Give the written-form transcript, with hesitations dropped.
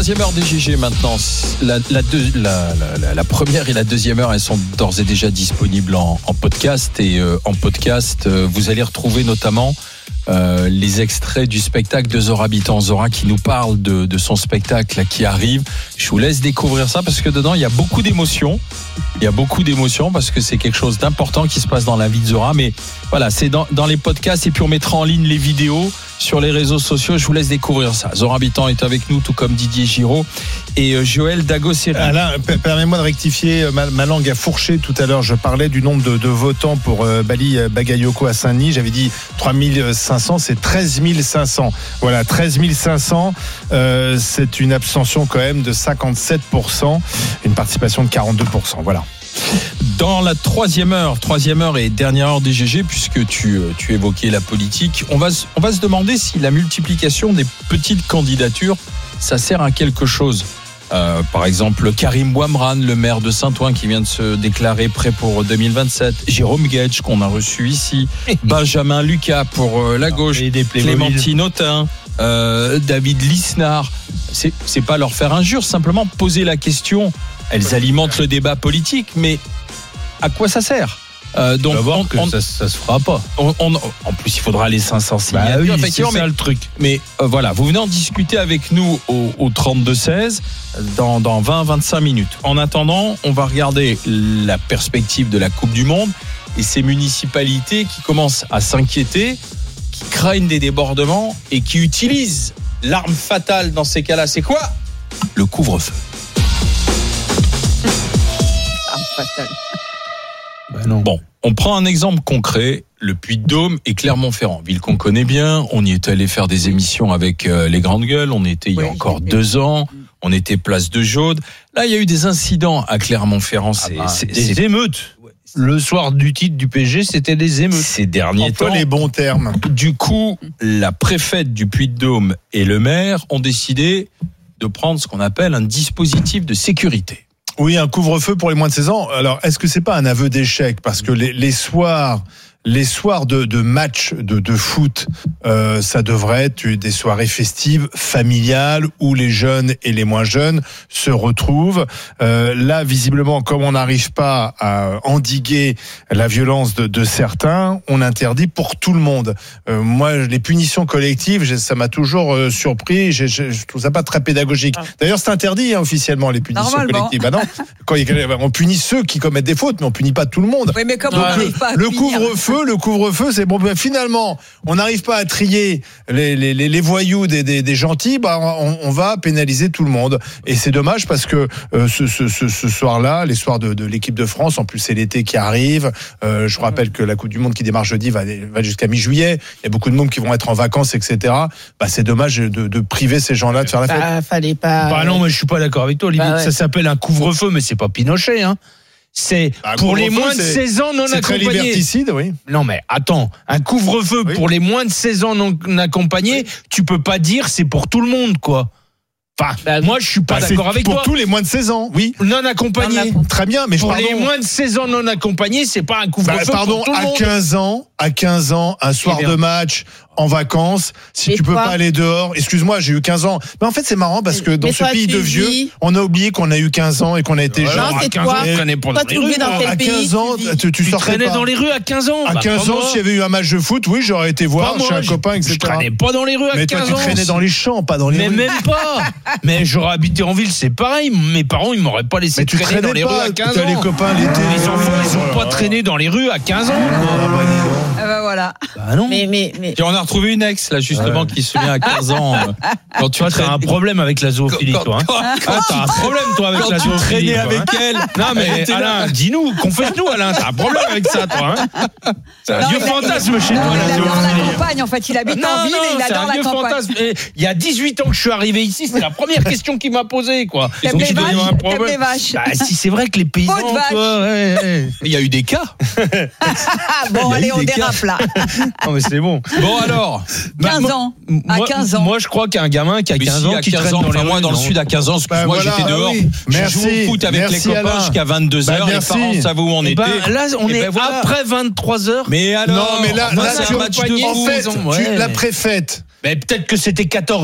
troisième heure des GG maintenant. La première et la deuxième heure, elles sont d'ores et déjà disponibles en podcast. Et en podcast, vous allez retrouver notamment les extraits du spectacle de Zora Habitant. Zora qui nous parle de son spectacle là, qui arrive. Je vous laisse découvrir ça parce que dedans, il y a beaucoup d'émotions. Il y a beaucoup d'émotions parce que c'est quelque chose d'important qui se passe dans la vie de Zora. Mais voilà, c'est dans les podcasts et puis on mettra en ligne les vidéos sur les réseaux sociaux. Je vous laisse découvrir ça. Zora Habitant est avec nous, tout comme Didier Giraud et Joël Dagosseri. Alain, permets-moi de rectifier. Ma langue a fourché tout à l'heure. Je parlais du nombre de votants pour Bali Bagayoko à Saint-Denis. J'avais dit 3500, c'est 13 500. Voilà, 13 500. C'est une abstention quand même de 57%, une participation de 42%. Voilà. Dans la troisième heure et dernière heure des GG, puisque tu évoquais la politique, on va se demander si la multiplication des petites candidatures, ça sert à quelque chose. Par exemple, Karim Bouamran, le maire de Saint-Ouen, qui vient de se déclarer prêt pour 2027. Jérôme Guedj, qu'on a reçu ici. Benjamin Lucas pour la gauche. Clémentine Autain. David Lisnard. C'est pas leur faire injure, simplement poser la question. Elles alimentent le débat politique, mais à quoi ça sert ? Donc, ça se fera pas. En plus, il faudra les 500 signatures. Oui, effectivement, c'est ça le truc. Mais voilà, vous venez en discuter avec nous au 32-16 dans 20-25 minutes. En attendant, on va regarder la perspective de la Coupe du Monde et ces municipalités qui commencent à s'inquiéter, qui craignent des débordements et qui utilisent l'arme fatale dans ces cas-là. C'est quoi ? Le couvre-feu. Bon, on prend un exemple concret, le Puy-de-Dôme et Clermont-Ferrand, ville qu'on connaît bien. On y est allé faire des émissions avec les grandes gueules. On était il y a encore 2 ans. On était place de Jaude. Là, il y a eu des incidents à Clermont-Ferrand. Des émeutes. Le soir du titre du PSG, c'était des émeutes. Ces derniers temps. Les bons termes. Du coup, la préfète du Puy-de-Dôme et le maire ont décidé de prendre ce qu'on appelle un dispositif de sécurité. Oui, un couvre-feu pour les moins de 16 ans. Alors, est-ce que c'est pas un aveu d'échec ? Parce que les soirs de matchs de foot, ça devrait être des soirées festives, familiales, où les jeunes et les moins jeunes se retrouvent. Là, visiblement, comme on n'arrive pas à endiguer la violence de certains, on interdit pour tout le monde. Moi, les punitions collectives, ça m'a toujours surpris. Je trouve ça pas très pédagogique. D'ailleurs, c'est interdit officiellement, les punitions collectives. Bah non, on punit ceux qui commettent des fautes, mais on punit pas tout le monde. Oui, mais comme on n'arrive pas à le couvre-feu, c'est bon. Ben finalement, on n'arrive pas à trier les voyous des gentils. Bah, on va pénaliser tout le monde. Et c'est dommage parce que ce soir-là, les soirs de l'équipe de France, en plus c'est l'été qui arrive. Je vous rappelle que la Coupe du Monde qui démarre jeudi va jusqu'à mi-juillet. Il y a beaucoup de monde qui vont être en vacances, etc. Bah, c'est dommage de priver ces gens-là de faire la fête. Fallait pas. Bah non, mais je suis pas d'accord avec toi. Limite, ça s'appelle un couvre-feu, mais c'est pas Pinochet, hein. C'est pour les moins de 16 ans non accompagnés. C'est très liberticide, oui. Non mais attends, un couvre-feu pour les moins de 16 ans non accompagnés, tu peux pas dire c'est pour tout le monde, quoi. Enfin, moi je suis pas d'accord avec toi. Pour tous les moins de 16 ans, oui. Non accompagnés. Très bien, mais pour les moins de 16 ans non accompagnés, c'est pas un couvre-feu pour tout le monde. À 15 ans, un soir de match en vacances, si tu peux pas aller dehors, excuse-moi, j'ai eu 15 ans. Mais en fait, c'est marrant parce que dans ce pays de vieux, on a oublié qu'on a eu 15 ans et qu'on a été jeunes. Non, c'est toi. Toi, tu vis dans quel pays ? À 15 ans, tu traînais dans les rues à 15 ans. À 15 ans, s'il y avait eu un match de foot, oui, j'aurais été voir chez un copain, etc. Je traînais pas dans les rues à 15 ans. Mais toi, tu traînais dans les champs, pas dans les rues. Mais même pas. Mais j'aurais habité en ville, c'est pareil. Mes parents, ils m'auraient pas laissé traîner dans les rues à 15 ans. Les copains l'été. Les enfants, ils ont pas traîné dans les rues à 15 ans. Ah bah voilà. Bah non. Mais. Et on a retrouvé une ex là justement qui se souvient à 15 ans. Quand tu as un problème avec la zoophilie, toi. T'as un problème toi avec la zoophilie. Quand tu traînais avec elle. Non mais Alain, dis-nous, confesse-nous Alain, t'as un problème avec ça, toi. C'est un vieux fantasme chez toi. Il adore la campagne en fait, il habite en ville et il adore la campagne. Il y a 18 ans que je suis arrivé ici, c'est la première question qu'il m'a posée, quoi. T'aimes les vaches. Bah si, c'est vrai que les paysans, toi, il y a eu des cas. Bon allez, on dérape là. Non mais c'est bon. Bon alors, 15 ans. À 15 ans. Moi je crois qu'un gamin qui a 15 ans, qui traîne dans les rues, moi dans le sud à 15 ans, moi j'étais dehors. Je jouais au foot avec les copains jusqu'à 22h. Les parents savaient où on était. Là on est après 23h. Mais alors, non mais là c'est un match de foot. En fait, la préfète. Mais peut-être que c'était 14